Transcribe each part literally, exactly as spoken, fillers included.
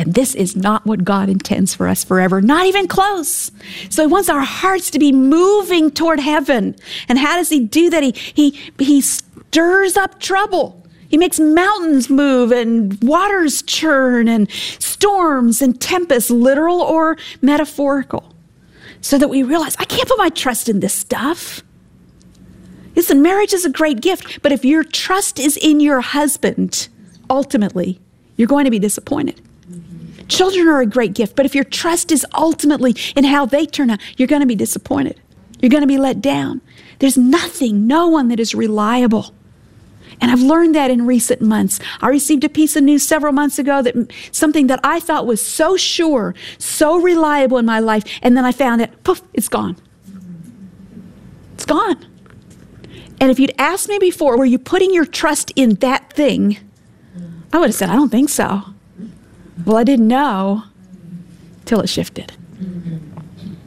And this is not what God intends for us forever, not even close. So he wants our hearts to be moving toward heaven. And how does he do that? He, he, he stirs up trouble. He makes mountains move and waters churn and storms and tempests, literal or metaphorical, so that we realize, I can't put my trust in this stuff. Listen, marriage is a great gift, but if your trust is in your husband, ultimately, you're going to be disappointed. Mm-hmm. Children are a great gift, but if your trust is ultimately in how they turn out, you're going to be disappointed. You're going to be let down. There's nothing, no one that is reliable. And I've learned that in recent months. I received a piece of news several months ago that something that I thought was so sure, so reliable in my life, and then I found it, poof, it's gone. It's gone. And if you'd asked me before, were you putting your trust in that thing? I would have said, I don't think so. Well, I didn't know till it shifted. And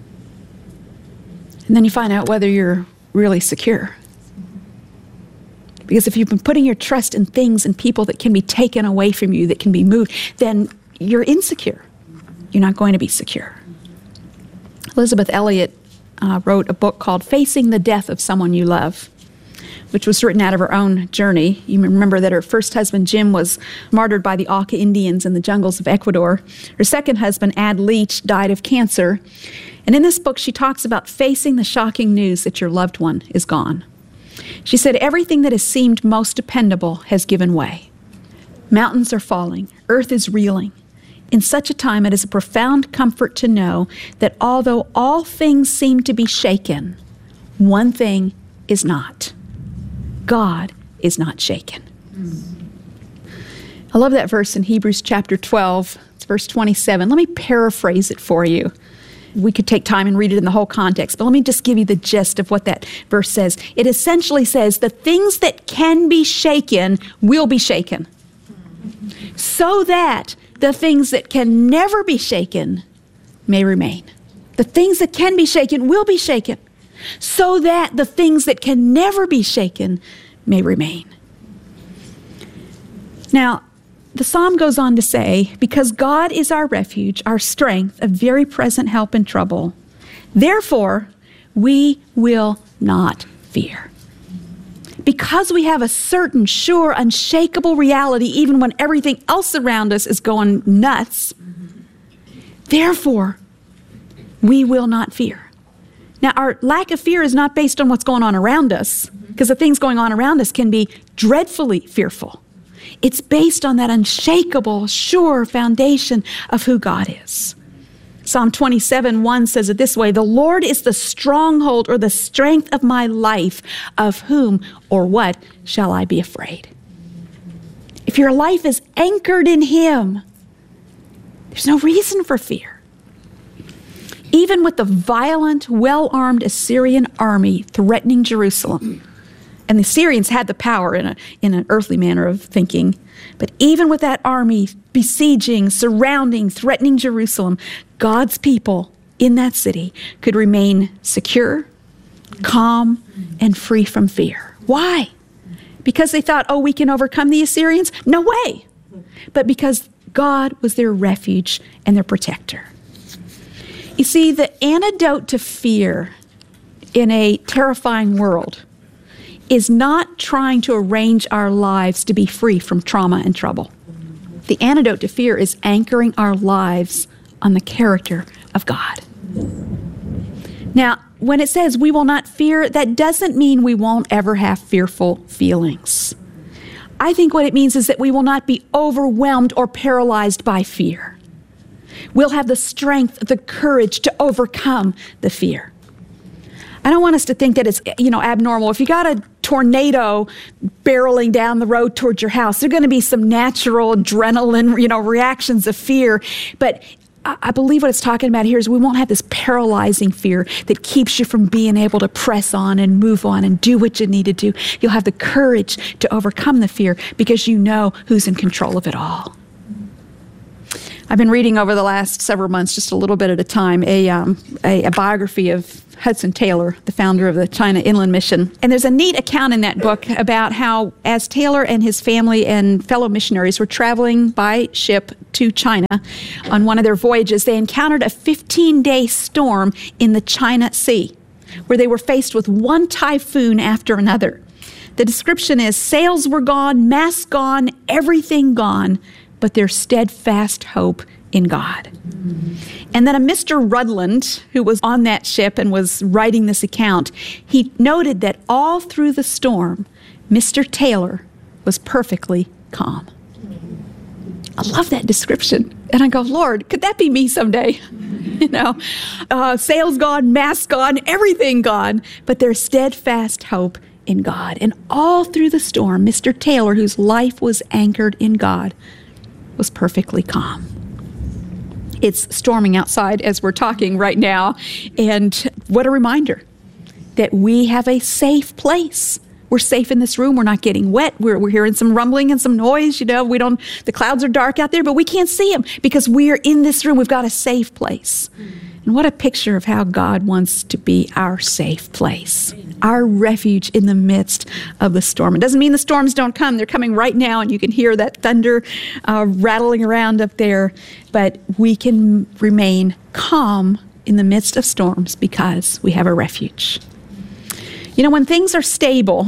then you find out whether you're really secure. Because if you've been putting your trust in things and people that can be taken away from you, that can be moved, then you're insecure. You're not going to be secure. Elizabeth Elliot uh, wrote a book called Facing the Death of Someone You Love, which was written out of her own journey. You remember that her first husband, Jim, was martyred by the Auca Indians in the jungles of Ecuador. Her second husband, Ad Leach, died of cancer. And in this book, she talks about facing the shocking news that your loved one is gone. She said, everything that has seemed most dependable has given way. Mountains are falling. Earth is reeling. In such a time, it is a profound comfort to know that although all things seem to be shaken, one thing is not. God is not shaken. I love that verse in Hebrews chapter twelve. It's verse twenty-seven. Let me paraphrase it for you. We could take time and read it in the whole context, but let me just give you the gist of what that verse says. It essentially says, the things that can be shaken will be shaken, so that the things that can never be shaken may remain. The things that can be shaken will be shaken, so that the things that can never be shaken may remain. Now, the psalm goes on to say, because God is our refuge, our strength, a very present help in trouble, therefore we will not fear. Because we have a certain, sure, unshakable reality, even when everything else around us is going nuts, therefore we will not fear. Now, our lack of fear is not based on what's going on around us, because the things going on around us can be dreadfully fearful. It's based on that unshakable, sure foundation of who God is. Psalm twenty-seven, one says it this way, the Lord is the stronghold or the strength of my life, of whom or what shall I be afraid? If your life is anchored in Him, there's no reason for fear. Even with the violent, well-armed Assyrian army threatening Jerusalem, and the Syrians had the power in a in an earthly manner of thinking. But even with that army besieging, surrounding, threatening Jerusalem, God's people in that city could remain secure, calm, and free from fear. Why? Because they thought, oh, we can overcome the Assyrians? No way. But because God was their refuge and their protector. You see, the antidote to fear in a terrifying world is not trying to arrange our lives to be free from trauma and trouble. The antidote to fear is anchoring our lives on the character of God. Now, when it says we will not fear, that doesn't mean we won't ever have fearful feelings. I think what it means is that we will not be overwhelmed or paralyzed by fear. We'll have the strength, the courage to overcome the fear. I don't want us to think that it's, you know, abnormal. If you got a tornado barreling down the road towards your house, there are going to be some natural adrenaline, you know, reactions of fear. But I believe what it's talking about here is we won't have this paralyzing fear that keeps you from being able to press on and move on and do what you need to do. You'll have the courage to overcome the fear because you know who's in control of it all. I've been reading over the last several months, just a little bit at a time, a, um, a, a biography of Hudson Taylor, the founder of the China Inland Mission. And there's a neat account in that book about how, as Taylor and his family and fellow missionaries were traveling by ship to China on one of their voyages, they encountered a fifteen-day storm in the China Sea, where they were faced with one typhoon after another. The description is, sails were gone, masts gone, everything gone, but their steadfast hope in God. Mm-hmm. And then a Mister Rudland, who was on that ship and was writing this account, he noted that all through the storm, Mister Taylor was perfectly calm. I love that description. And I go, Lord, could that be me someday? You know, uh, sails gone, masts gone, everything gone, but their steadfast hope in God. And all through the storm, Mister Taylor, whose life was anchored in God, was perfectly calm. It's storming outside as we're talking right now, and what a reminder that we have a safe place. We're safe in this room. We're not getting wet. We're, we're hearing some rumbling and some noise. You know, we don't. The clouds are dark out there, but we can't see them because we are in this room. We've got a safe place. And what a picture of how God wants to be our safe place, our refuge in the midst of the storm. It doesn't mean the storms don't come. They're coming right now, and you can hear that thunder uh, rattling around up there. But we can remain calm in the midst of storms because we have a refuge. You know, when things are stable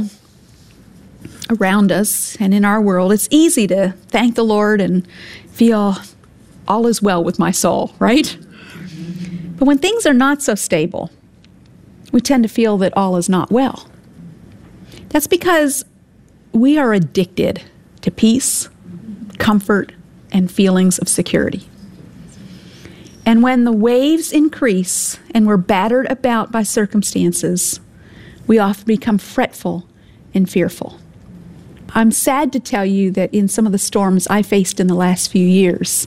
around us and in our world, it's easy to thank the Lord and feel all is well with my soul, right? But when things are not so stable, we tend to feel that all is not well. That's because we are addicted to peace, comfort, and feelings of security. And when the waves increase and we're battered about by circumstances, we often become fretful and fearful. I'm sad to tell you that in some of the storms I faced in the last few years,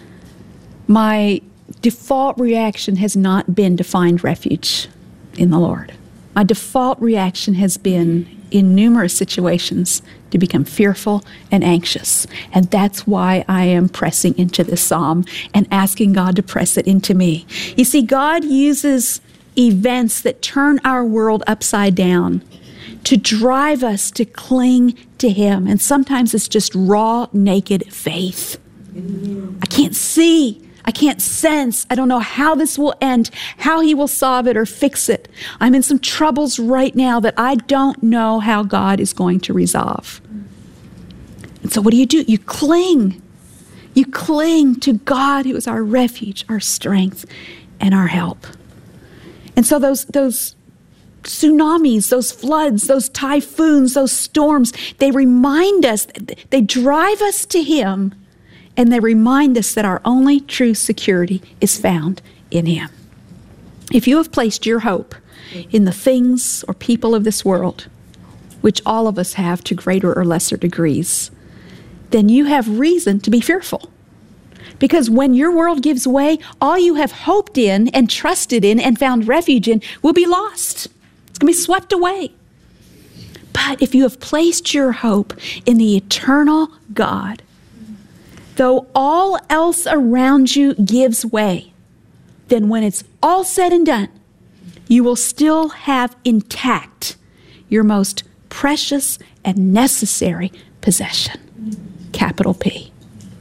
my default reaction has not been to find refuge in the Lord. My default reaction has been, in numerous situations, to become fearful and anxious. And that's why I am pressing into this psalm and asking God to press it into me. You see, God uses events that turn our world upside down to drive us to cling to Him. And sometimes it's just raw, naked faith. I can't see. I can't sense. I don't know how this will end, how He will solve it or fix it. I'm in some troubles right now that I don't know how God is going to resolve. And so what do you do? You cling. You cling to God, who is our refuge, our strength, and our help. And so those, those tsunamis, those floods, those typhoons, those storms, they remind us, they drive us to Him. And they remind us that our only true security is found in Him. If you have placed your hope in the things or people of this world, which all of us have to greater or lesser degrees, then you have reason to be fearful. Because when your world gives way, all you have hoped in and trusted in and found refuge in will be lost. It's going to be swept away. But if you have placed your hope in the eternal God, though all else around you gives way, then when it's all said and done, you will still have intact your most precious and necessary possession, capital P.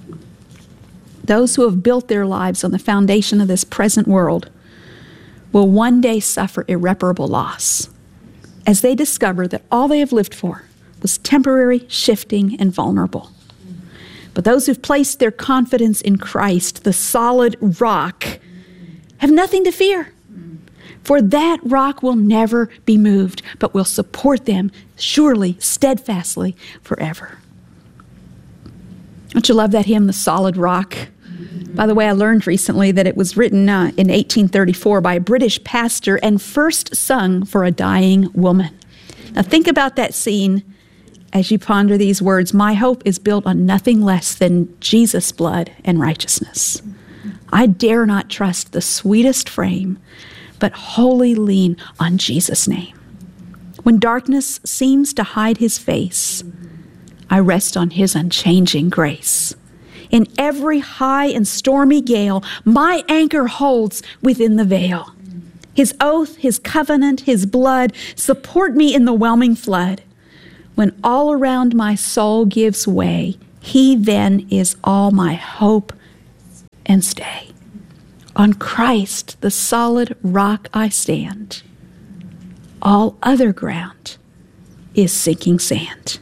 Those who have built their lives on the foundation of this present world will one day suffer irreparable loss as they discover that all they have lived for was temporary, shifting, and vulnerable. But those who've placed their confidence in Christ, the solid rock, have nothing to fear. For that rock will never be moved, but will support them surely, steadfastly, forever. Don't you love that hymn, The Solid Rock? By the way, I learned recently that it was written uh, in eighteen thirty-four by a British pastor and first sung for a dying woman. Now think about that scene as you ponder these words. My hope is built on nothing less than Jesus' blood and righteousness. I dare not trust the sweetest frame, but wholly lean on Jesus' name. When darkness seems to hide His face, I rest on His unchanging grace. In every high and stormy gale, my anchor holds within the veil. His oath, his covenant, his blood support me in the whelming flood. When all around my soul gives way, he then is all my hope and stay. On Christ, the solid rock I stand. All other ground is sinking sand.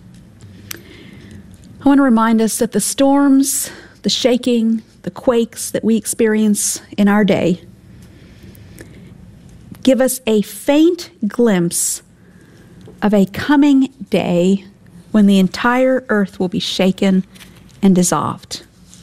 I want to remind us that the storms, the shaking, the quakes that we experience in our day give us a faint glimpse of a coming day when the entire earth will be shaken and dissolved,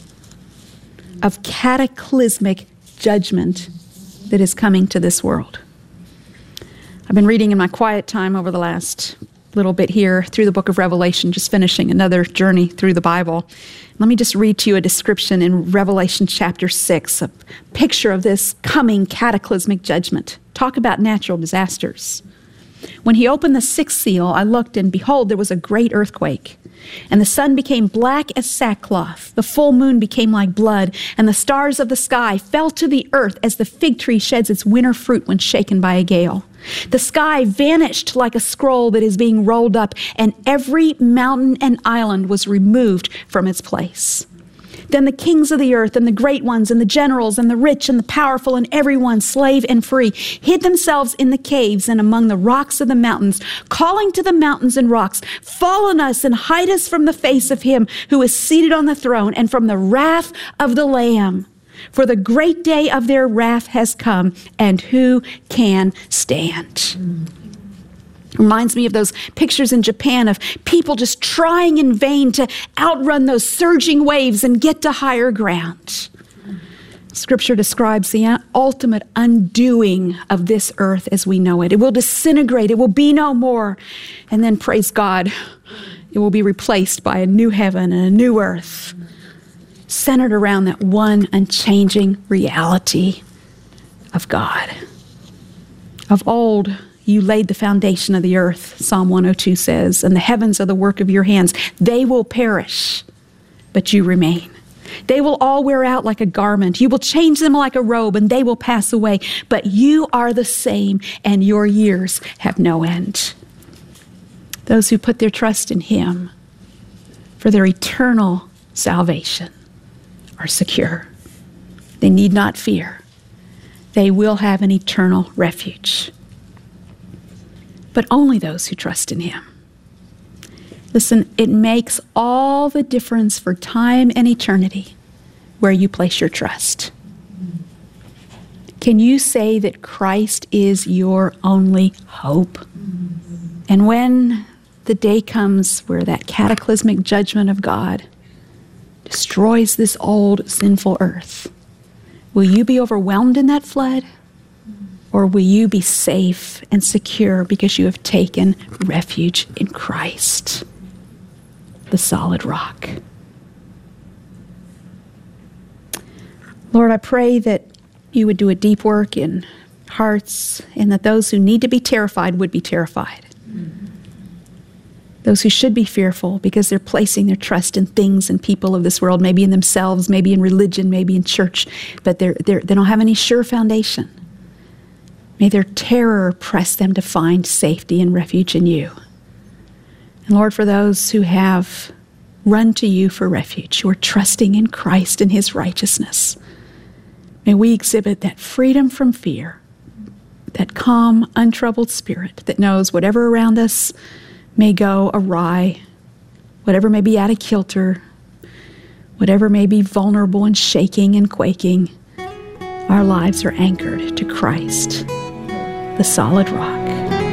of cataclysmic judgment that is coming to this world. I've been reading in my quiet time over the last little bit here through the book of Revelation, just finishing another journey through the Bible. Let me just read to you a description in Revelation chapter six, a picture of this coming cataclysmic judgment. Talk about natural disasters. When he opened the sixth seal, I looked, and behold, there was a great earthquake. And the sun became black as sackcloth. The full moon became like blood, and the stars of the sky fell to the earth as the fig tree sheds its winter fruit when shaken by a gale. The sky vanished like a scroll that is being rolled up, and every mountain and island was removed from its place. Then the kings of the earth and the great ones and the generals and the rich and the powerful and everyone, slave and free, hid themselves in the caves and among the rocks of the mountains, calling to the mountains and rocks, fall on us and hide us from the face of him who is seated on the throne and from the wrath of the Lamb. For the great day of their wrath has come, and who can stand? Reminds me of those pictures in Japan of people just trying in vain to outrun those surging waves and get to higher ground. Scripture describes the ultimate undoing of this earth as we know it. It will disintegrate. It will be no more. And then, praise God, it will be replaced by a new heaven and a new earth, centered around that one unchanging reality of God. Of old, you laid the foundation of the earth, Psalm one oh two says, and the heavens are the work of your hands. They will perish, but you remain. They will all wear out like a garment. You will change them like a robe, and they will pass away. But you are the same, and your years have no end. Those who put their trust in him for their eternal salvation are secure. They need not fear. They will have an eternal refuge. But only those who trust in him. Listen, it makes all the difference for time and eternity where you place your trust. Can you say that Christ is your only hope? And when the day comes where that cataclysmic judgment of God destroys this old sinful earth, will you be overwhelmed in that flood? Or will you be safe and secure because you have taken refuge in Christ, the solid rock? Lord, I pray that you would do a deep work in hearts, and that those who need to be terrified would be terrified. Those who should be fearful because they're placing their trust in things and people of this world, maybe in themselves, maybe in religion, maybe in church, but they're, they're, they don't have any sure foundation. May their terror press them to find safety and refuge in you. And Lord, for those who have run to you for refuge, who are trusting in Christ and his righteousness, may we exhibit that freedom from fear, that calm, untroubled spirit that knows whatever around us may go awry, whatever may be out of kilter, whatever may be vulnerable and shaking and quaking, our lives are anchored to Christ, the solid rock.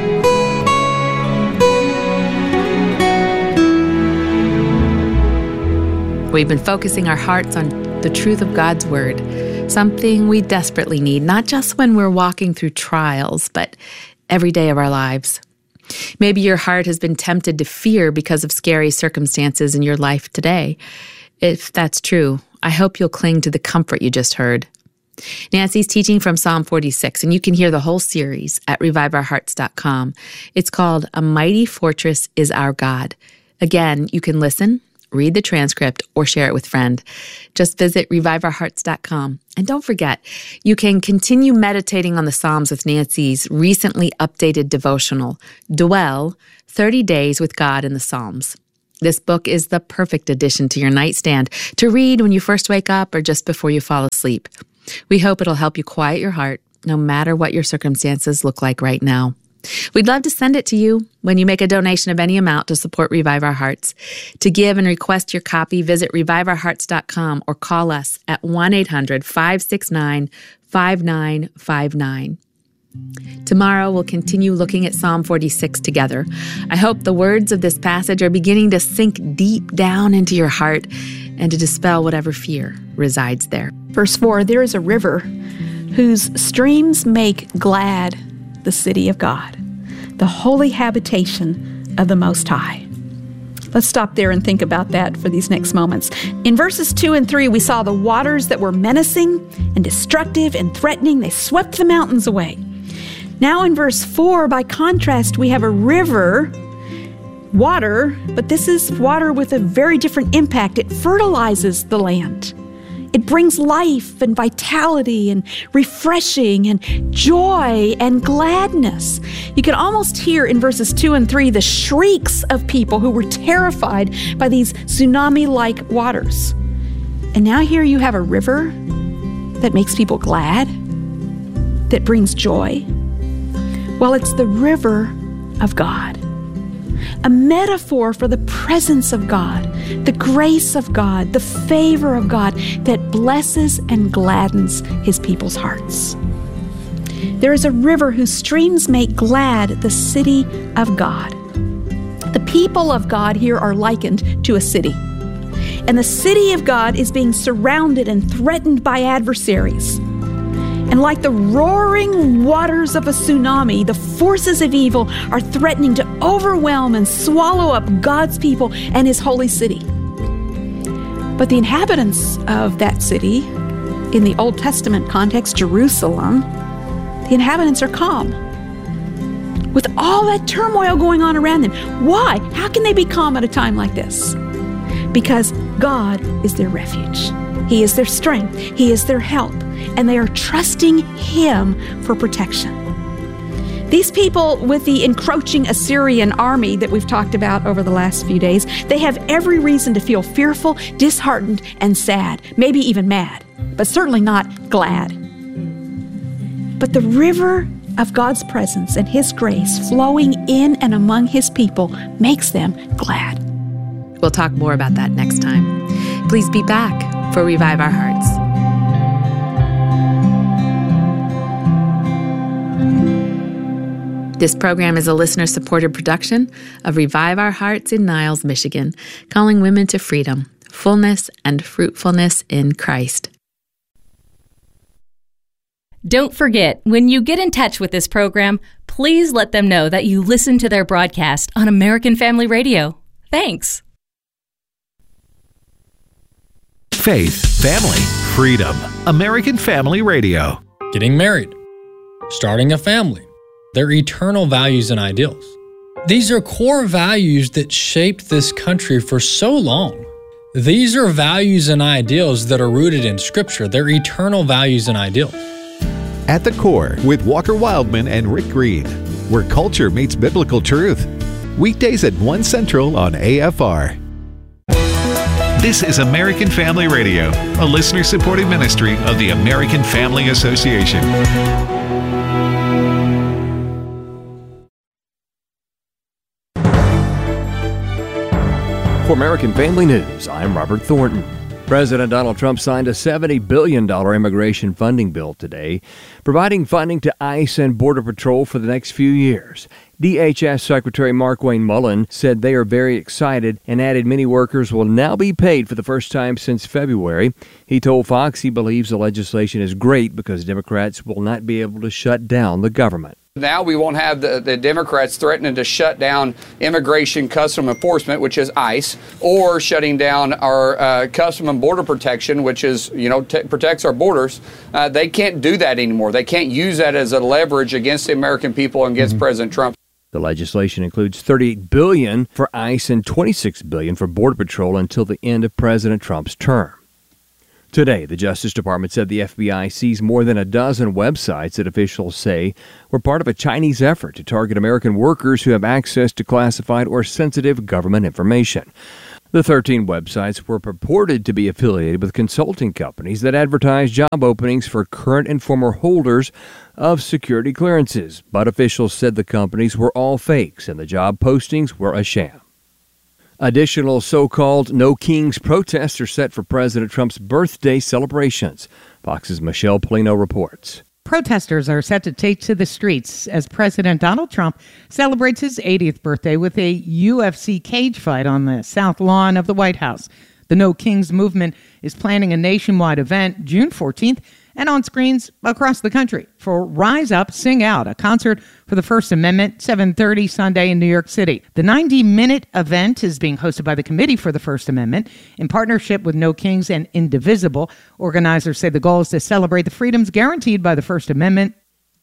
We've been focusing our hearts on the truth of God's Word, something we desperately need, not just when we're walking through trials, but every day of our lives. Maybe your heart has been tempted to fear because of scary circumstances in your life today. If that's true, I hope you'll cling to the comfort you just heard. Nancy's teaching from Psalm forty-six, and you can hear the whole series at revive our hearts dot com. It's called A Mighty Fortress is Our God. Again, you can listen read the transcript, or share it with a friend. Just visit revive our hearts dot com. And don't forget, you can continue meditating on the Psalms with Nancy's recently updated devotional, Dwell, thirty days with God in the Psalms. This book is the perfect addition to your nightstand to read when you first wake up or just before you fall asleep. We hope it'll help you quiet your heart, no matter what your circumstances look like right now. We'd love to send it to you when you make a donation of any amount to support Revive Our Hearts. To give and request your copy, visit revive our hearts dot com or call us at one eight hundred five six nine five nine five nine. Tomorrow, we'll continue looking at Psalm forty-six together. I hope the words of this passage are beginning to sink deep down into your heart and to dispel whatever fear resides there. Verse four, there is a river whose streams make glad the city of God, the holy habitation of the Most High. Let's stop there and think about that for these next moments. In verses two and three, we saw the waters that were menacing and destructive and threatening. They swept the mountains away. Now in verse four, by contrast, we have a river, water, but this is water with a very different impact. It fertilizes the land. It brings life and vitality and refreshing and joy and gladness. You can almost hear in verses two and three the shrieks of people who were terrified by these tsunami-like waters. And now here you have a river that makes people glad, that brings joy. Well, it's the river of God, a metaphor for the presence of God, the grace of God, the favor of God that blesses and gladdens His people's hearts. There is a river whose streams make glad the city of God. The people of God here are likened to a city. And the city of God is being surrounded and threatened by adversaries. And like the roaring waters of a tsunami, the forces of evil are threatening to overwhelm and swallow up God's people and His holy city. But the inhabitants of that city, in the Old Testament context, Jerusalem, the inhabitants are calm. With all that turmoil going on around them, why? How can they be calm at a time like this? Because God is their refuge. He is their strength. He is their help. And they are trusting Him for protection. These people with the encroaching Assyrian army that we've talked about over the last few days, they have every reason to feel fearful, disheartened, and sad, maybe even mad, but certainly not glad. But the river of God's presence and His grace flowing in and among His people makes them glad. We'll talk more about that next time. Please be back for Revive Our Hearts. This program is a listener-supported production of Revive Our Hearts in Niles, Michigan, calling women to freedom, fullness, and fruitfulness in Christ. Don't forget, when you get in touch with this program, please let them know that you listen to their broadcast on American Family Radio. Thanks. Faith, family, freedom. American Family Radio. Getting married, starting a family. Their eternal values and ideals. These are core values that shaped this country for so long. These are values and ideals that are rooted in Scripture. They're eternal values and ideals. At the Core with Walker Wildman and Rick Green, where culture meets biblical truth. Weekdays at one Central on A F R. This is American Family Radio, a listener-supported ministry of the American Family Association. For American Family News, I'm Robert Thornton. President Donald Trump signed a seventy billion dollars immigration funding bill today, providing funding to ICE and Border Patrol for the next few years. D H S Secretary Markwayne Mullin said they are very excited and added many workers will now be paid for the first time since February. He told Fox he believes the legislation is great because Democrats will not be able to shut down the government. Now we won't have the, the Democrats threatening to shut down Immigration Custom Enforcement, which is ICE, or shutting down our uh, Custom and Border Protection, which is, you know, t- protects our borders. Uh, they can't do that anymore. They can't use that as a leverage against the American people and against mm-hmm. President Trump. The legislation includes thirty-eight billion dollars for ICE and twenty-six billion dollars for Border Patrol until the end of President Trump's term. Today, the Justice Department said the F B I seized more than a dozen websites that officials say were part of a Chinese effort to target American workers who have access to classified or sensitive government information. The thirteen websites were purported to be affiliated with consulting companies that advertise job openings for current and former holders of security clearances, but officials said the companies were all fakes and the job postings were a sham. Additional so-called No Kings protests are set for President Trump's birthday celebrations. Fox's Michelle Polino reports. Protesters are set to take to the streets as President Donald Trump celebrates his eightieth birthday with a U F C cage fight on the south lawn of the White House. The No Kings movement is planning a nationwide event June fourteenth and on screens across the country for Rise Up, Sing Out, a concert for the First Amendment, seven thirty Sunday in New York City. The ninety-minute event is being hosted by the Committee for the First Amendment in partnership with No Kings and Indivisible. Organizers say the goal is to celebrate the freedoms guaranteed by the First Amendment.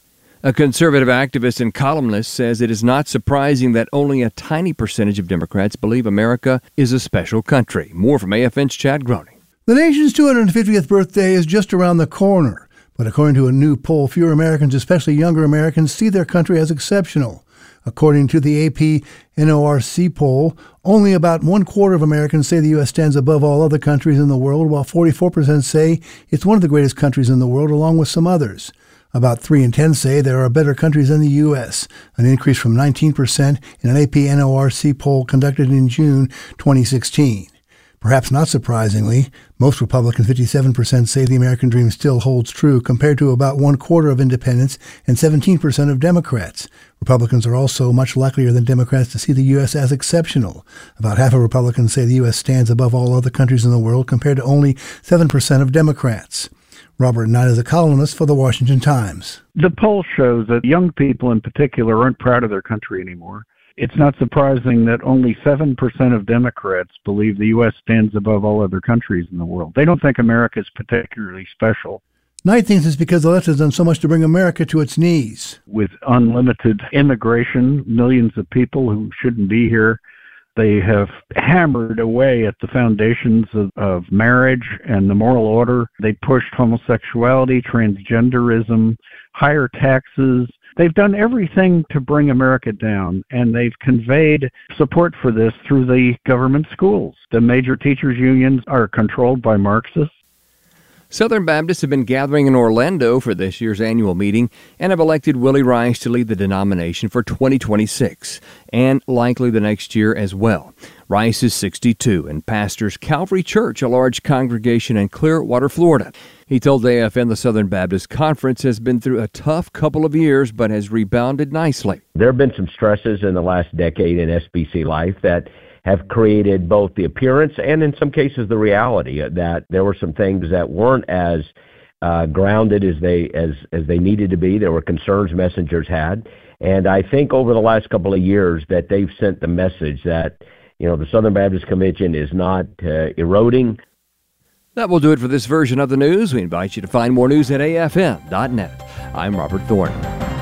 A conservative activist and columnist says it is not surprising that only a tiny percentage of Democrats believe America is a special country. More from A F N's Chad Groening. The nation's two hundred fiftieth birthday is just around the corner, but according to a new poll, fewer Americans, especially younger Americans, see their country as exceptional. According to the A P N O R C poll, only about one quarter of Americans say the U S stands above all other countries in the world, while forty-four percent say it's one of the greatest countries in the world, along with some others. About three in ten say there are better countries than the U S, an increase from nineteen percent in an A P N O R C poll conducted in June twenty sixteen. Perhaps not surprisingly, most Republicans, fifty-seven percent, say the American dream still holds true, compared to about one quarter of independents and seventeen percent of Democrats. Republicans are also much likelier than Democrats to see the U S as exceptional. About half of Republicans say the U S stands above all other countries in the world, compared to only seven percent of Democrats. Robert Knight is a columnist for the Washington Times. The poll shows that young people in particular aren't proud of their country anymore. It's not surprising that only seven percent of Democrats believe the U S stands above all other countries in the world. They don't think America is particularly special. Knight thinks it's because the left has done so much to bring America to its knees. With unlimited immigration, millions of people who shouldn't be here, they have hammered away at the foundations of, of marriage and the moral order. They pushed homosexuality, transgenderism, higher taxes. They've done everything to bring America down, and they've conveyed support for this through the government schools. The major teachers' unions are controlled by Marxists. Southern Baptists have been gathering in Orlando for this year's annual meeting and have elected Willie Rice to lead the denomination for twenty twenty-six, and likely the next year as well. Rice is sixty-two and pastors Calvary Church, a large congregation in Clearwater, Florida. He told A F N the Southern Baptist Conference has been through a tough couple of years, but has rebounded nicely. There have been some stresses in the last decade in S B C life that have created both the appearance and in some cases the reality that there were some things that weren't as uh, grounded as they as as they needed to be. There were concerns messengers had, and I think over the last couple of years that they've sent the message that, you know, the Southern Baptist Convention is not uh, eroding. That will do it for this version of the news. We invite you to find more news at A F M dot net. I'm Robert Thornton.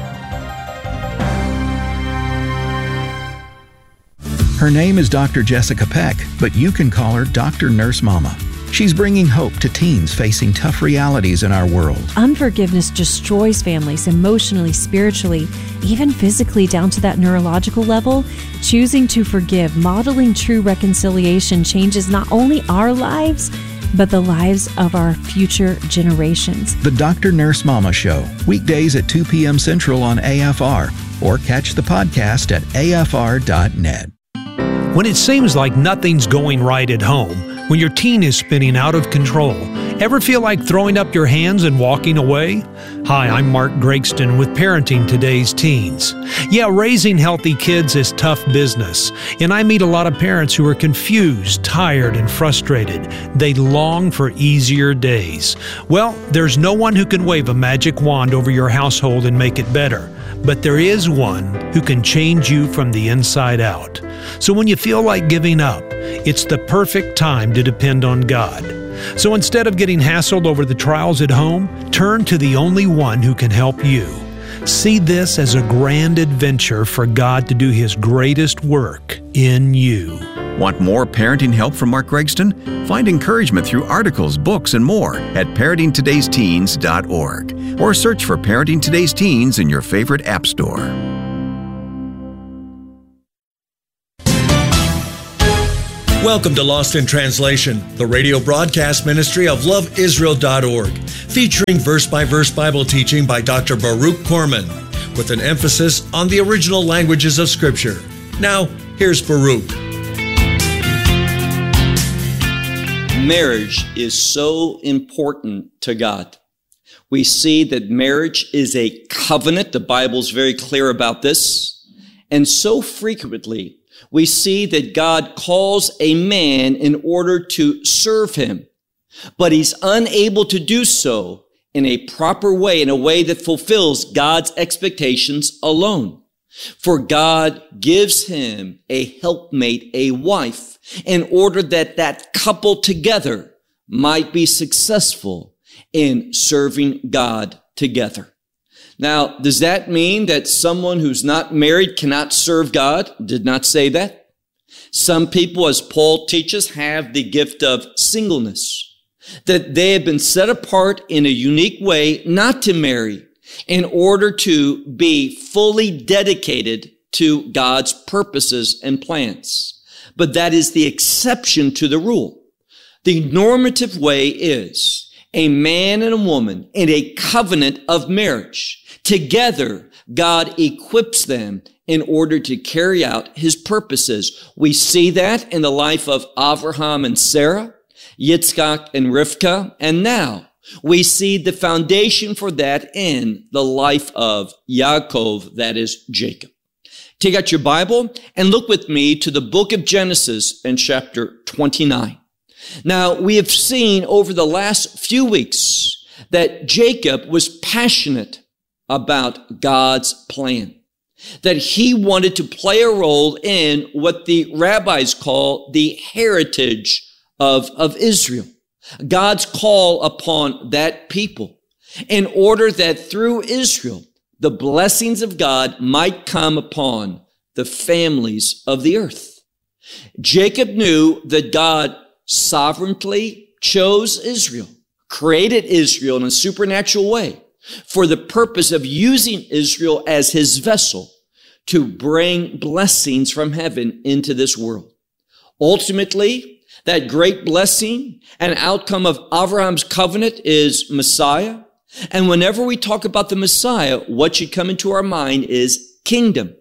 Her name is Doctor Jessica Peck, but you can call her Doctor Nurse Mama. She's bringing hope to teens facing tough realities in our world. Unforgiveness destroys families emotionally, spiritually, even physically down to that neurological level. Choosing to forgive, modeling true reconciliation changes not only our lives, but the lives of our future generations. The Doctor Nurse Mama Show, weekdays at two p.m. Central on A F R, or catch the podcast at A F R dot net. When it seems like nothing's going right at home, when your teen is spinning out of control, ever feel like throwing up your hands and walking away? Hi, I'm Mark Gregston with Parenting Today's Teens. Yeah, raising healthy kids is tough business, and I meet a lot of parents who are confused, tired, and frustrated. They long for easier days. Well, there's no one who can wave a magic wand over your household and make it better. But there is one who can change you from the inside out. So when you feel like giving up, it's the perfect time to depend on God. So instead of getting hassled over the trials at home, turn to the only one who can help you. See this as a grand adventure for God to do His greatest work in you. Want more parenting help from Mark Gregston? Find encouragement through articles, books, and more at parenting todays teens dot org or search for Parenting Today's Teens in your favorite app store. Welcome to Lost in Translation, the radio broadcast ministry of love israel dot org, featuring verse-by-verse Bible teaching by Doctor Baruch Corman, with an emphasis on the original languages of Scripture. Now, here's Baruch. Marriage is so important to God. We see that marriage is a covenant. The Bible's very clear about this. And so frequently, we see that God calls a man in order to serve him, but he's unable to do so in a proper way, in a way that fulfills God's expectations alone. For God gives him a helpmate, a wife, in order that that couple together might be successful in serving God together. Now, does that mean that someone who's not married cannot serve God? Did not say that. Some people, as Paul teaches, have the gift of singleness, that they have been set apart in a unique way not to marry in order to be fully dedicated to God's purposes and plans. But that is the exception to the rule. The normative way is a man and a woman in a covenant of marriage. Together, God equips them in order to carry out his purposes. We see that in the life of Abraham and Sarah, Yitzchak and Rivka, and now we see the foundation for that in the life of Yaakov, that is Jacob. Take out your Bible and look with me to the book of Genesis in chapter twenty-nine. Now, we have seen over the last few weeks that Jacob was passionate about God's plan, that he wanted to play a role in what the rabbis call the heritage of, of Israel, God's call upon that people, in order that through Israel, the blessings of God might come upon the families of the earth. Jacob knew that God sovereignly chose Israel, created Israel in a supernatural way for the purpose of using Israel as his vessel to bring blessings from heaven into this world. Ultimately, that great blessing and outcome of Abraham's covenant is Messiah. And whenever we talk about the Messiah, what should come into our mind is kingdom.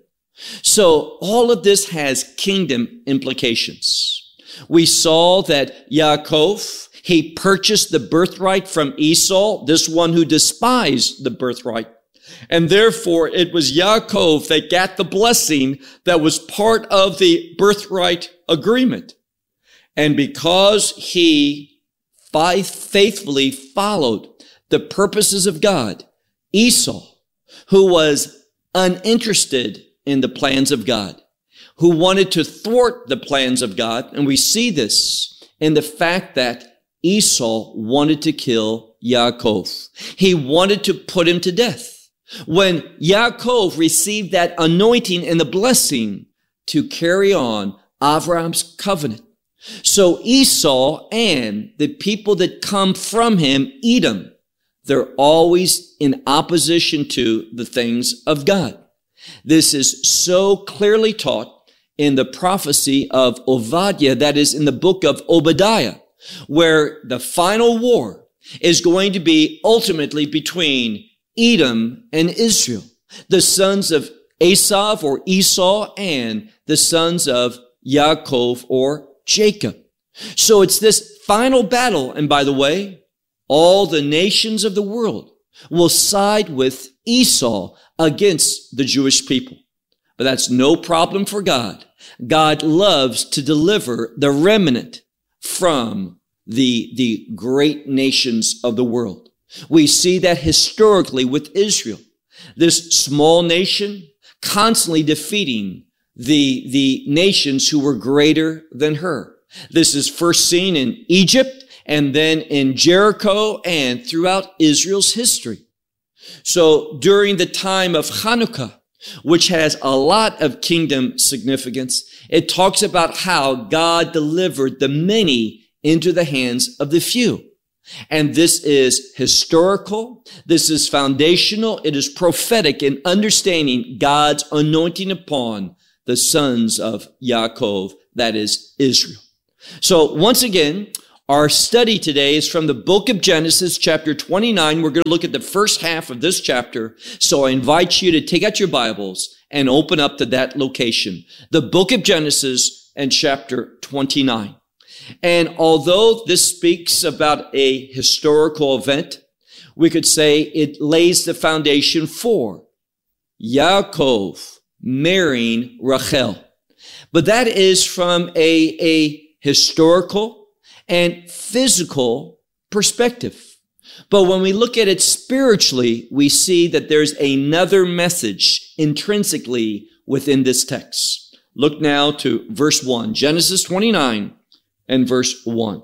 So all of this has kingdom implications. We saw that Yaakov, he purchased the birthright from Esau, this one who despised the birthright. And therefore, it was Yaakov that got the blessing that was part of the birthright agreement. And because he faithfully followed the purposes of God, Esau, who was uninterested in the plans of God, who wanted to thwart the plans of God, and we see this in the fact that Esau wanted to kill Yaakov. He wanted to put him to death. When Yaakov received that anointing and the blessing to carry on Abraham's covenant. So Esau and the people that come from him, Edom, they're always in opposition to the things of God. This is so clearly taught in the prophecy of Obadiah, that is in the book of Obadiah, where the final war is going to be ultimately between Edom and Israel, the sons of Esau or Esau and the sons of Yaakov or Jacob. So it's this final battle. And by the way, all the nations of the world will side with Esau against the Jewish people. But that's no problem for God. God loves to deliver the remnant from the, the great nations of the world. We see that historically with Israel, this small nation constantly defeating the, the nations who were greater than her. This is first seen in Egypt and then in Jericho and throughout Israel's history. So during the time of Hanukkah, which has a lot of kingdom significance, it talks about how God delivered the many into the hands of the few. And this is historical. This is foundational. It is prophetic in understanding God's anointing upon the sons of Yaakov, that is Israel. So once again, our study today is from the book of Genesis, chapter twenty-nine. We're going to look at the first half of this chapter. So I invite you to take out your Bibles and open up to that location. The book of Genesis and chapter twenty-nine. And although this speaks about a historical event, we could say it lays the foundation for Yaakov marrying Rachel. But that is from a, a historical and physical perspective. But when we look at it spiritually, we see that there's another message intrinsically within this text. Look now to verse one, Genesis twenty-nine and verse one.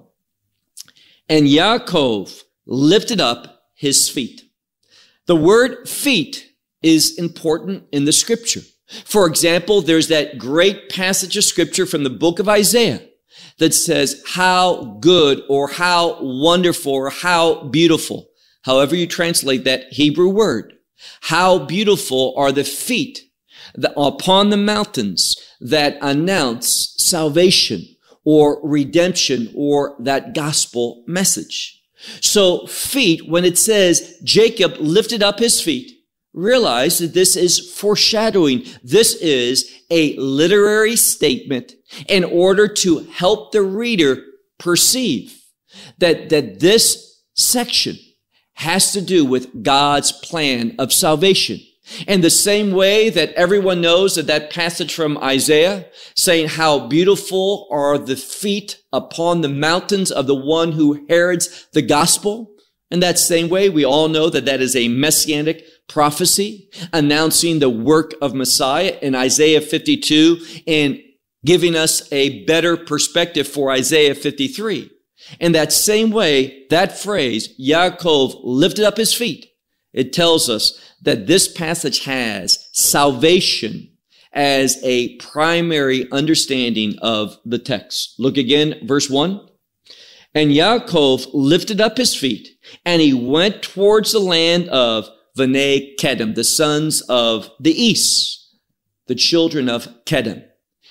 And Yaakov lifted up his feet. The word feet is important in the scripture. For example, there's that great passage of scripture from the book of Isaiah that says how good or how wonderful or how beautiful, however you translate that Hebrew word, how beautiful are the feet that, upon the mountains that announce salvation or redemption or that gospel message. So feet, when it says Jacob lifted up his feet, realize that this is foreshadowing. This is a literary statement in order to help the reader perceive that, that this section has to do with God's plan of salvation. In the same way that everyone knows that that passage from Isaiah saying how beautiful are the feet upon the mountains of the one who heralds the gospel. In that same way, we all know that that is a messianic prophecy announcing the work of Messiah in Isaiah fifty-two and giving us a better perspective for Isaiah fifty-three. In that same way, that phrase, Yaakov lifted up his feet, it tells us that this passage has salvation as a primary understanding of the text. Look again, verse one. And Yaakov lifted up his feet, and he went towards the land of Bnei Kedem, the sons of the east, the children of Kedem.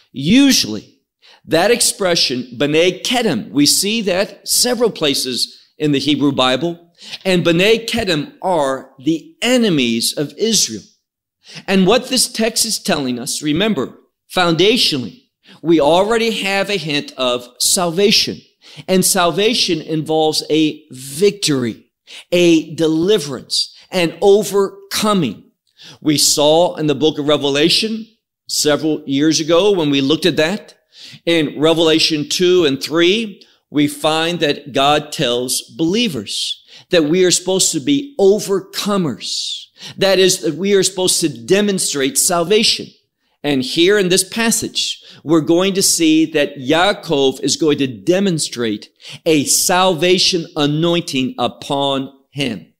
Usually, that expression, Bnei Kedem, we see that several places in the Hebrew Bible, and Bnei Kedem are the enemies of Israel. And what this text is telling us, remember, foundationally, we already have a hint of salvation. And salvation involves a victory, a deliverance, an overcoming. We saw in the book of Revelation several years ago when we looked at that. In Revelation two and three, we find that God tells believers that we are supposed to be overcomers. That is, that we are supposed to demonstrate salvation. And here in this passage, we're going to see that Yaakov is going to demonstrate a salvation anointing upon him.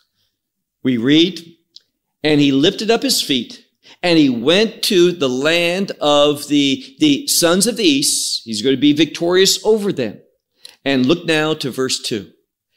We read, and he lifted up his feet, and he went to the land of the, the sons of the east. He's going to be victorious over them. And look now to verse two.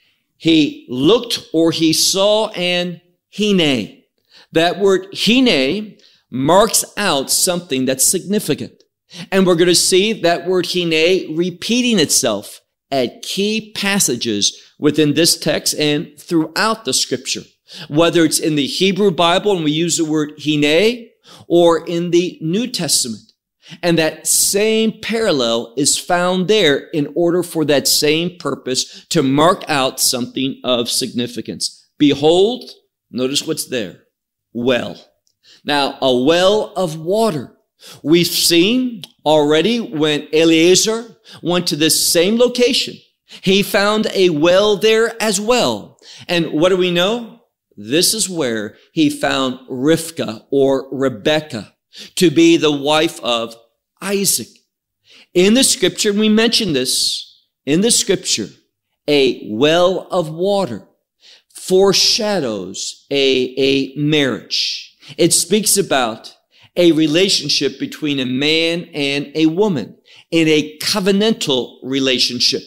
He looked or he saw an hine. That word hine marks out something that's significant. And we're going to see that word hine repeating itself at key passages within this text and throughout the scripture. Whether it's in the Hebrew Bible and we use the word hine, or in the New Testament. And that same parallel is found there in order for that same purpose to mark out something of significance. Behold, notice what's there. Well. Now, a well of water. We've seen already when Eliezer went to this same location, he found a well there as well. And what do we know? This is where he found Rivkah or Rebekah to be the wife of Isaac. In the scripture, we mentioned this, in the scripture, a well of water foreshadows a, a marriage. It speaks about a relationship between a man and a woman in a covenantal relationship.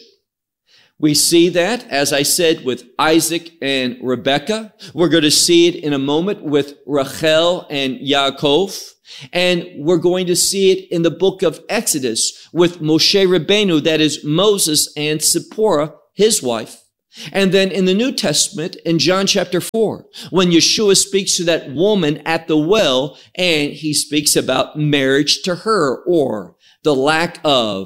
We see that, as I said, with Isaac and Rebekah. We're going to see it in a moment with Rachel and Yaakov. And we're going to see it in the book of Exodus with Moshe Rabbeinu, that is Moses and Zipporah, his wife. And then in the New Testament, in John chapter four, when Yeshua speaks to that woman at the well, and he speaks about marriage to her, or the lack of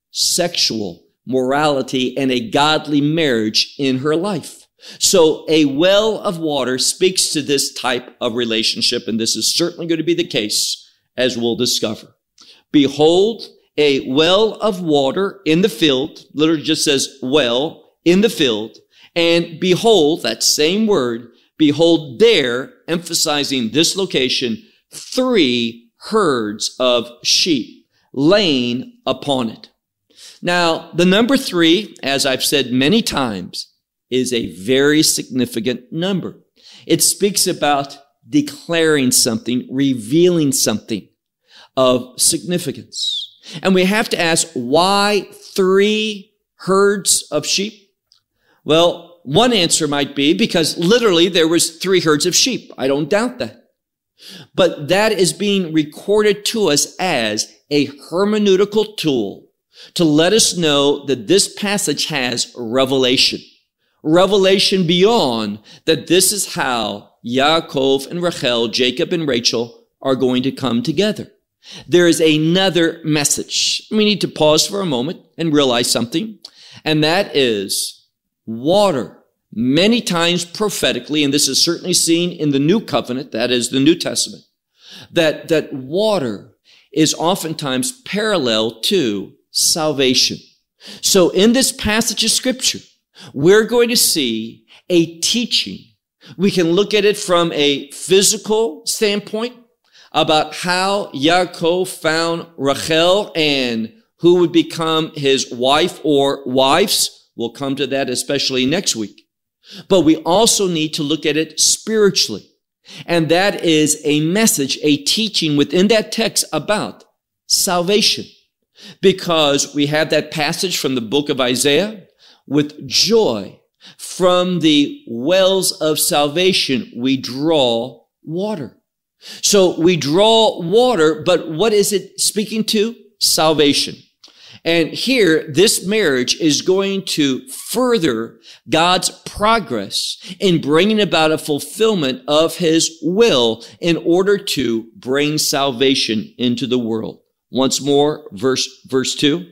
sexual morality and a godly marriage in her life. So a well of water speaks to this type of relationship, and this is certainly going to be the case, as we'll discover. Behold, a well of water in the field, literally just says well, in the field, and behold, that same word, behold there, emphasizing this location, three herds of sheep laying upon it. Now, the number three, as I've said many times, is a very significant number. It speaks about declaring something, revealing something of significance. And we have to ask, why three herds of sheep? Well, one answer might be because literally there was three herds of sheep. I don't doubt that. But that is being recorded to us as a hermeneutical tool to let us know that this passage has revelation. Revelation beyond that this is how Yaakov and Rachel, Jacob and Rachel are going to come together. There is another message. We need to pause for a moment and realize something, and that is water, many times prophetically, and this is certainly seen in the New Covenant, that is the New Testament, that, that water is oftentimes parallel to salvation. So in this passage of Scripture, we're going to see a teaching. We can look at it from a physical standpoint about how Yaakov found Rachel and who would become his wife or wives. We'll come to that especially next week. But we also need to look at it spiritually. And that is a message, a teaching within that text about salvation. Because we have that passage from the book of Isaiah, with joy from the wells of salvation we draw water. So we draw water, but what is it speaking to? Salvation. And here, this marriage is going to further God's progress in bringing about a fulfillment of his will in order to bring salvation into the world. Once more, verse, verse two.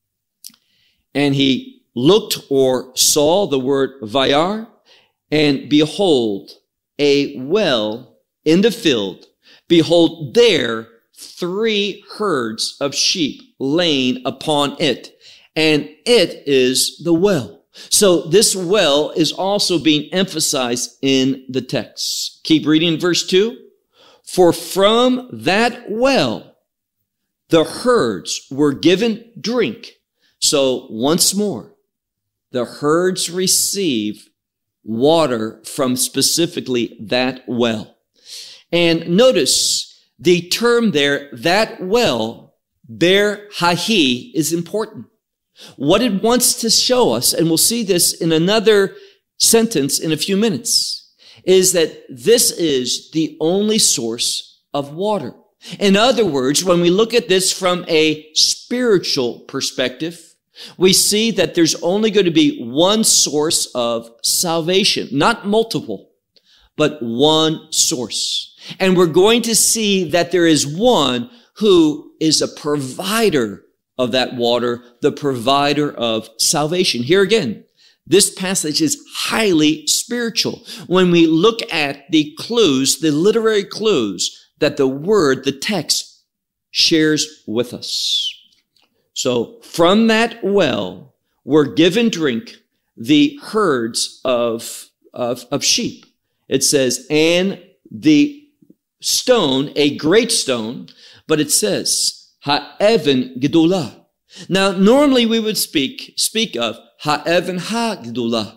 And he looked or saw the word vayar, and behold, a well in the field. Behold, there three herds of sheep laying upon it, and it is the well. So this well is also being emphasized in the text. Keep reading verse two. For from that well, the herds were given drink. So once more, the herds receive water from specifically that well. And notice the term there, that well, ber hahi, is important. What it wants to show us, and we'll see this in another sentence in a few minutes, is that this is the only source of water. In other words, when we look at this from a spiritual perspective, we see that there's only going to be one source of salvation, not multiple, but one source. And we're going to see that there is one who is a provider of that water, the provider of salvation. Here again, this passage is highly spiritual. When we look at the clues, the literary clues that the word, the text, shares with us. So from that well were given drink the herds of, of, of sheep. It says, and the stone, a great stone, but it says, ha'even gedolah. Now, normally we would speak, speak of ha'even ha'gedolah.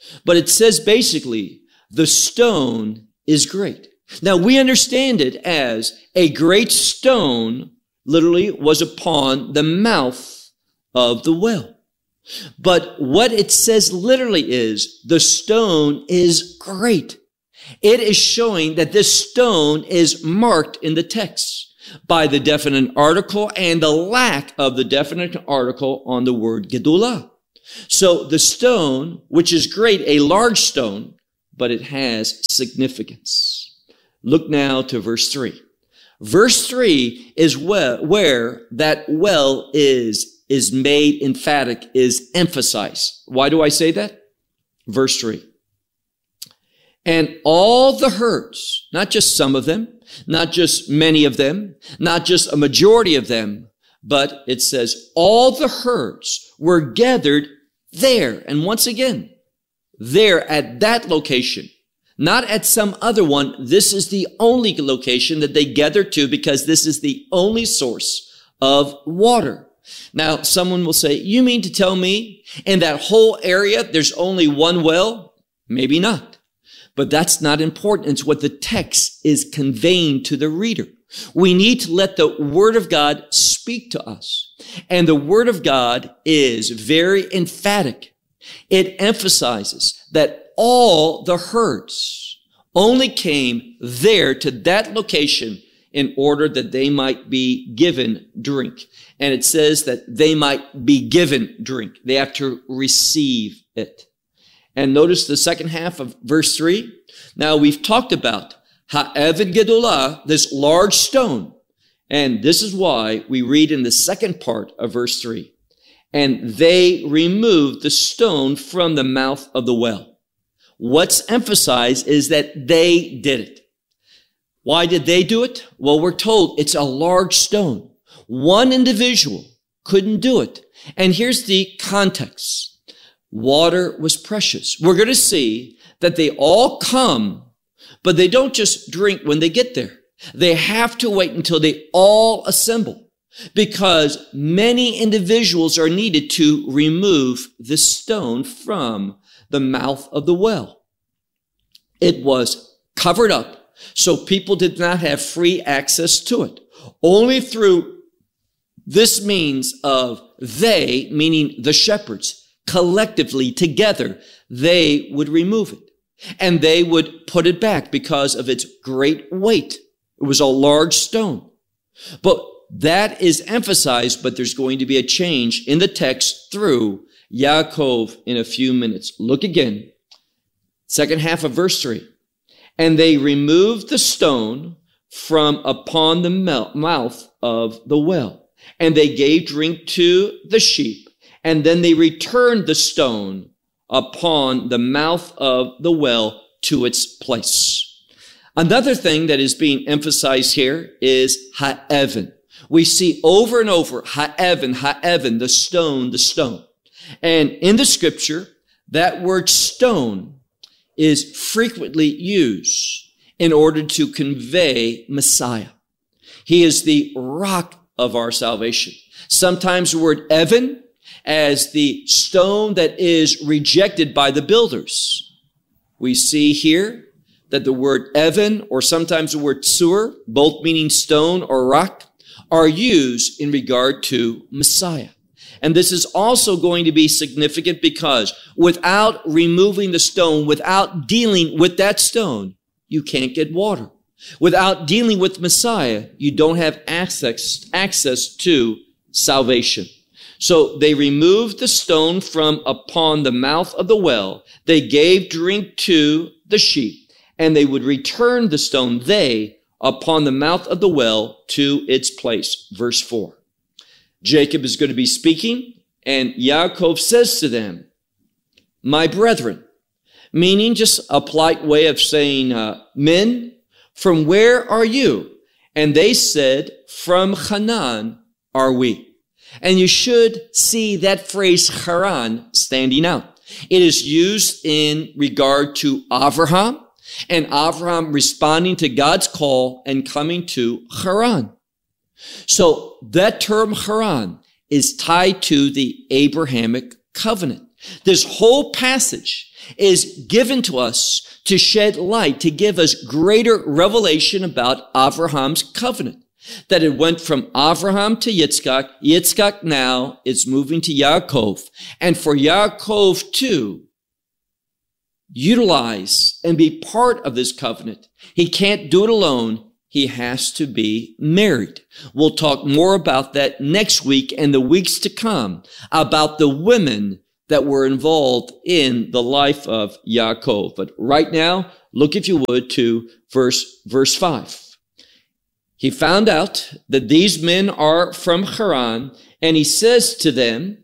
But it says basically, the stone is great. Now we understand it as a great stone literally was upon the mouth of the well. But what it says literally is the stone is great. It is showing that this stone is marked in the text by the definite article and the lack of the definite article on the word gedulah. So the stone, which is great, a large stone, but it has significance. Look now to verse three. Verse three is where, where that well is, is made emphatic, is emphasized. Why do I say that? Verse three. And all the herds, not just some of them, not just many of them, not just a majority of them, but it says all the herds were gathered there. And once again, there at that location, not at some other one. This is the only location that they gathered to because this is the only source of water. Now, someone will say, you mean to tell me in that whole area there's only one well? Maybe not. But that's not important. It's what the text is conveying to the reader. We need to let the Word of God speak to us. And the Word of God is very emphatic. It emphasizes that all the herds only came there to that location in order that they might be given drink. And it says that they might be given drink. They have to receive it. And notice the second half of verse three. Now we've talked about Ha'evan Gedulah, this large stone. And this is why we read in the second part of verse three. And they removed the stone from the mouth of the well. What's emphasized is that they did it. Why did they do it? Well, we're told it's a large stone. One individual couldn't do it. And here's the context. Water was precious. We're going to see that they all come, but they don't just drink when they get there. They have to wait until they all assemble because many individuals are needed to remove the stone from the mouth of the well. It was covered up, so people did not have free access to it. Only through this means of they, meaning the shepherds, collectively together, they would remove it. And they would put it back because of its great weight. It was a large stone. But that is emphasized, but there's going to be a change in the text through Yaakov in a few minutes. Look again. Second half of verse three. And they removed the stone from upon the mouth of the well. And they gave drink to the sheep. And then they returned the stone upon the mouth of the well to its place. Another thing that is being emphasized here is Ha'evan. We see over and over Ha'evan, Ha'evan, the stone, the stone. And in the scripture, that word stone is frequently used in order to convey Messiah. He is the rock of our salvation. Sometimes the word Evan as the stone that is rejected by the builders. We see here that the word Evan, or sometimes the word Tsur, both meaning stone or rock, are used in regard to Messiah. And this is also going to be significant because without removing the stone, without dealing with that stone, you can't get water. Without dealing with Messiah, you don't have access, access to salvation. So they removed the stone from upon the mouth of the well. They gave drink to the sheep, and they would return the stone, they, upon the mouth of the well to its place. Verse four. Jacob is going to be speaking, and Yaakov says to them, my brethren, meaning just a polite way of saying, uh, men, from where are you? And they said, from Hanan are we. And you should see that phrase Haran standing out. It is used in regard to Avraham, and Avraham responding to God's call and coming to Haran. So that term Haran is tied to the Abrahamic covenant. This whole passage is given to us to shed light, to give us greater revelation about Abraham's covenant. That it went from Abraham to Yitzchak. Yitzchak now is moving to Yaakov. And for Yaakov to utilize and be part of this covenant, he can't do it alone. He has to be married. We'll talk more about that next week and the weeks to come, about the women that were involved in the life of Yaakov. But right now, look, if you would, to verse, verse five. He found out that these men are from Haran, and he says to them,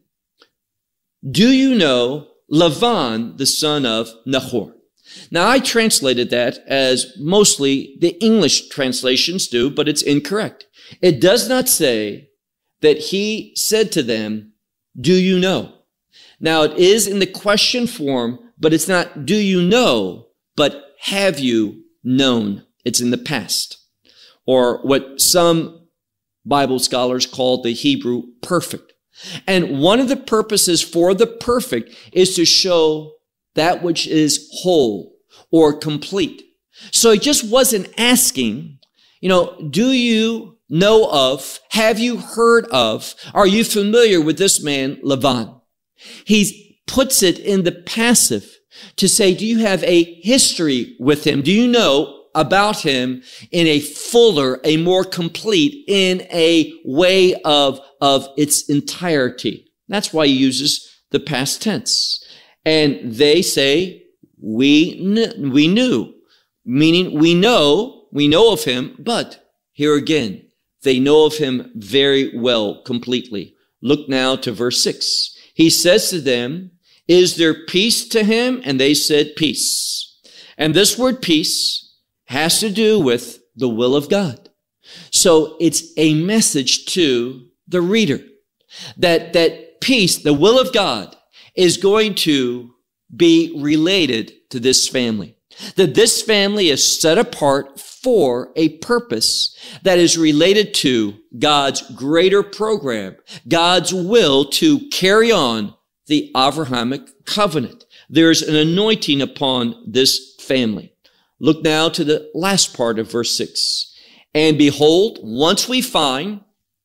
do you know Lavan, the son of Nahor? Now, I translated that as mostly the English translations do, but it's incorrect. It does not say that he said to them, do you know? Now, it is in the question form, but it's not do you know, but have you known? It's in the past, or what some Bible scholars call the Hebrew perfect. And one of the purposes for the perfect is to show that which is whole or complete. So he just wasn't asking, you know, do you know of, have you heard of, are you familiar with this man, Lavan? He puts it in the passive to say, do you have a history with him? Do you know about him in a fuller, a more complete, in a way of, of its entirety? That's why he uses the past tense. And they say, we kn- we knew, meaning we know, we know of him, but here again, they know of him very well, completely. Look now to verse six. He says to them, is there peace to him? And they said, peace. And this word peace has to do with the will of God. So it's a message to the reader that, that peace, the will of God, is going to be related to this family. That this family is set apart for a purpose that is related to God's greater program, God's will to carry on the Abrahamic covenant. There's an anointing upon this family. Look now to the last part of verse six. And behold, once we find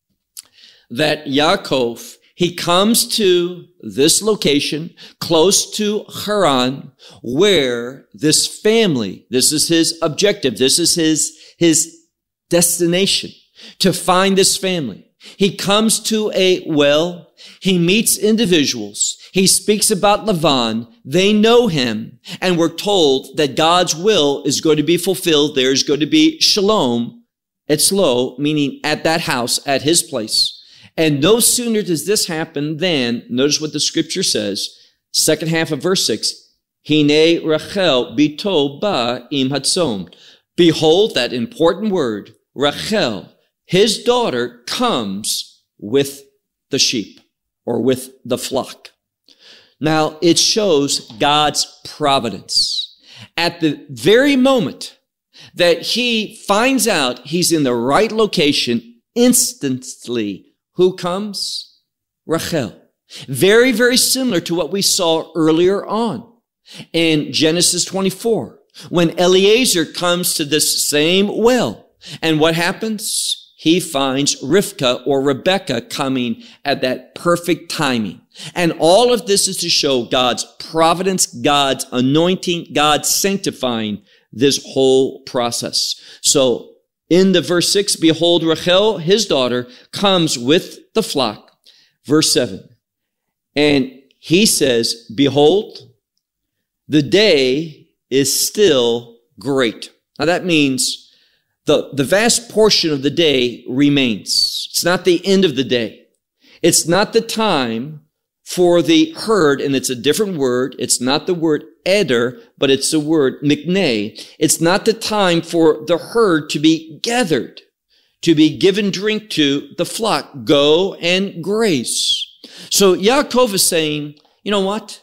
that Yaakov, he comes to this location close to Haran, where this family, this is his objective, this is his, his destination, to find this family. He comes to a well, he meets individuals, he speaks about Lavan, they know him, and we're told that God's will is going to be fulfilled. There's going to be shalom, etzlo, meaning at that house, at his place. And no sooner does this happen than, notice what the scripture says, second half of verse six, Hine Rachel bito ba im hatzom. Behold, that important word, Rachel, his daughter, comes with the sheep, or with the flock. Now, it shows God's providence. At the very moment that he finds out he's in the right location, instantly, who comes? Rachel. Very, very similar to what we saw earlier on in Genesis twenty-four, when Eliezer comes to this same well. And what happens? He finds Rivka or Rebecca coming at that perfect timing. And all of this is to show God's providence, God's anointing, God sanctifying this whole process. So in the verse six, behold, Rachel, his daughter, comes with the flock. Verse seven. And he says, behold, the day is still great. Now that means the, the vast portion of the day remains. It's not the end of the day. It's not the time for the herd, and it's a different word. It's not the word eder, but it's the word mikneh. It's not the time for the herd to be gathered, to be given drink to the flock. Go and graze. So Yaakov is saying, you know what?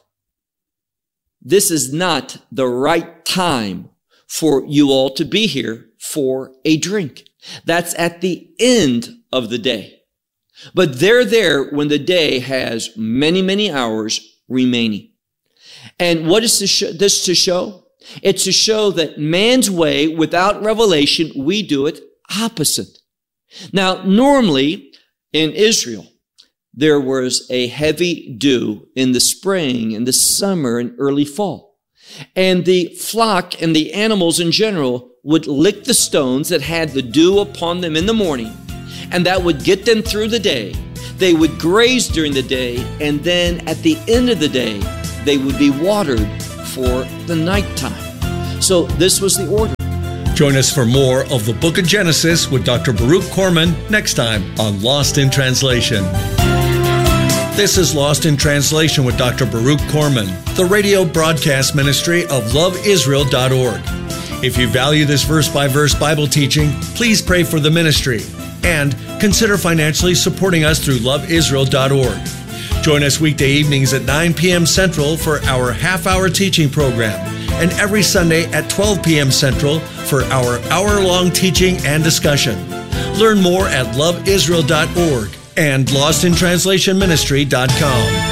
This is not the right time for you all to be here for a drink. That's at the end of the day. But they're there when the day has many, many hours remaining. And what is this, sh- this to show? It's to show that man's way, without revelation, we do it opposite. Now, normally in Israel, there was a heavy dew in the spring, in the summer, and early fall. And the flock and the animals in general would lick the stones that had the dew upon them in the morning, and that would get them through the day. They would graze during the day, and then at the end of the day, they would be watered for the nighttime. So this was the order. Join us for more of the Book of Genesis with Doctor Baruch Korman next time on Lost in Translation. This is Lost in Translation with Doctor Baruch Korman, the radio broadcast ministry of love israel dot org. If you value this verse-by-verse Bible teaching, please pray for the ministry and consider financially supporting us through love israel dot org. Join us weekday evenings at nine p.m. Central for our half-hour teaching program, and every Sunday at twelve p.m. Central for our hour-long teaching and discussion. Learn more at love israel dot org and lost in translation ministry dot com.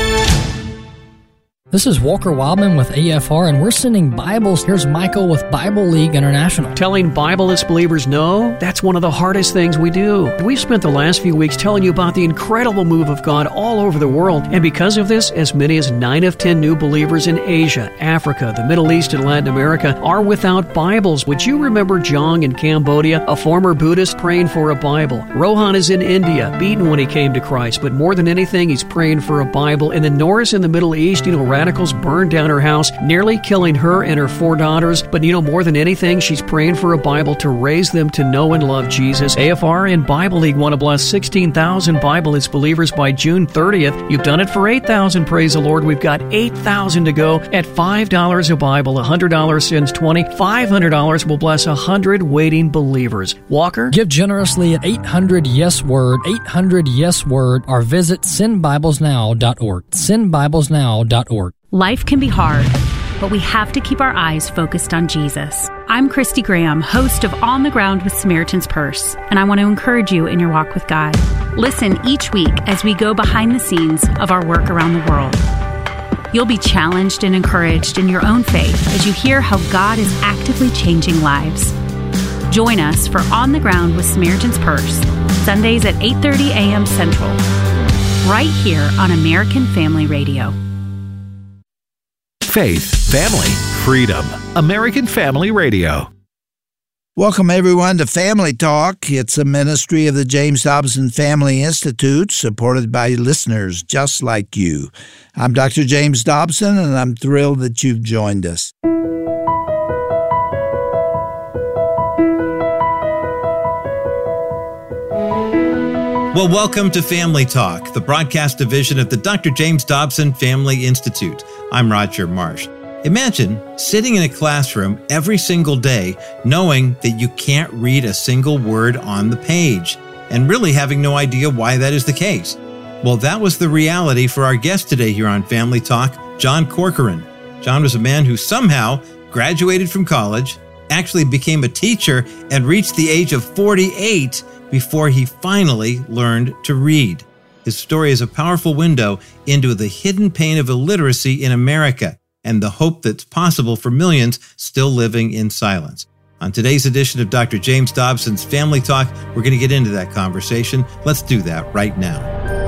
This is Walker Wildman with A F R, and we're sending Bibles. Here's Michael with Bible League International. Telling Bibleless believers no, that's one of the hardest things we do. We've spent the last few weeks telling you about the incredible move of God all over the world, and because of this, as many as nine of ten new believers in Asia, Africa, the Middle East, and Latin America are without Bibles. Would you remember Jong in Cambodia, a former Buddhist praying for a Bible? Rohan is in India, beaten when he came to Christ, but more than anything, he's praying for a Bible. And then Norris in the Middle East, you know, radicals burned down her house, nearly killing her and her four daughters. But you know, more than anything, she's praying for a Bible to raise them to know and love Jesus. A F R and Bible League want to bless sixteen thousand Bibleless believers by June thirtieth. You've done it for eight thousand, praise the Lord. We've got eight thousand to go at five dollars a Bible. one hundred dollars sends twenty. five hundred dollars will bless one hundred waiting believers. Walker? Give generously at eight hundred yes word, eight hundred yes word, or visit send bibles now dot org. send bibles now dot org. Life can be hard, but we have to keep our eyes focused on Jesus. I'm Christy Graham, host of On the Ground with Samaritan's Purse, and I want to encourage you in your walk with God. Listen each week as we go behind the scenes of our work around the world. You'll be challenged and encouraged in your own faith as you hear how God is actively changing lives. Join us for On the Ground with Samaritan's Purse, Sundays at eight thirty a.m. Central, right here on American Family Radio. Faith, family, freedom. American Family Radio. Welcome, everyone, to Family Talk. It's a ministry of the James Dobson Family Institute, supported by listeners just like you. I'm Doctor James Dobson, and I'm thrilled that you've joined us. Well, welcome to Family Talk, the broadcast division of the Doctor James Dobson Family Institute. I'm Roger Marsh. Imagine sitting in a classroom every single day knowing that you can't read a single word on the page, and really having no idea why that is the case. Well, that was the reality for our guest today here on Family Talk, John Corcoran. John was a man who somehow graduated from college, actually became a teacher, and reached the age of forty-eight before he finally learned to read. His story is a powerful window into the hidden pain of illiteracy in America and the hope that's possible for millions still living in silence. On today's edition of Doctor James Dobson's Family Talk, we're going to get into that conversation. Let's do that right now.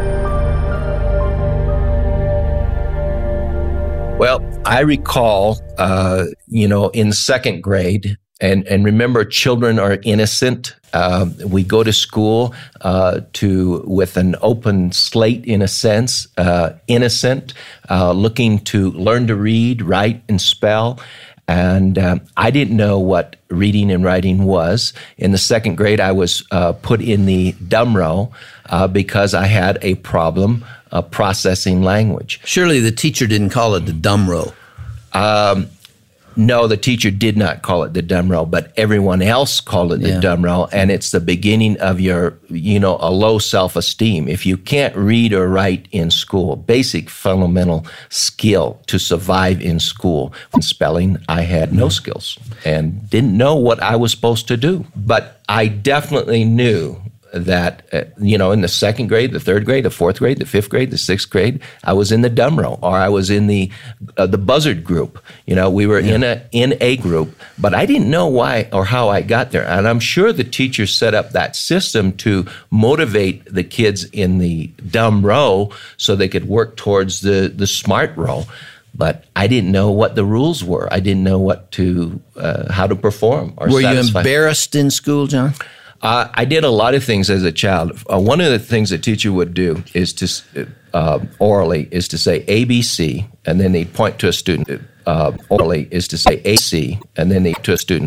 Well, I recall, uh, you know, in second grade, and, and remember, children are innocent. Uh, we go to school uh, to with an open slate, in a sense, uh, innocent, uh, looking to learn to read, write, and spell. And uh, I didn't know what reading and writing was. In the second grade, I was uh, put in the dumb row uh, because I had a problem uh, processing language. Surely the teacher didn't call it the dumb row. Um, No, the teacher did not call it the dumb row, but everyone else called it the Yeah. dumb row, and it's the beginning of your, you know, a low self-esteem. If you can't read or write in school, basic fundamental skill to survive in school. In spelling, I had no skills and didn't know what I was supposed to do. But I definitely knew that, uh, you know, in the second grade, the third grade, the fourth grade, the fifth grade, the sixth grade, I was in the dumb row, or I was in the uh, the buzzard group. You know, we were yeah. in a in a group, but I didn't know why or how I got there. And I'm sure the teachers set up that system to motivate the kids in the dumb row so they could work towards the, the smart row. But I didn't know what the rules were. I didn't know what to uh, how to perform. Or were satisfy. you embarrassed in school, John? Uh, I did a lot of things as a child. Uh, one of the things a teacher would do is to uh, orally is to say A B C, and then they'd point to a student. Uh, orally is to say A C, and then they to a student.